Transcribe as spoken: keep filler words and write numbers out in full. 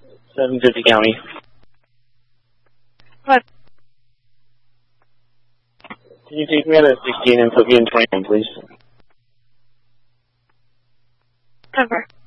seven fifty County. What? Can you take me out of sixteen and put me in twenty-one, please? Cover.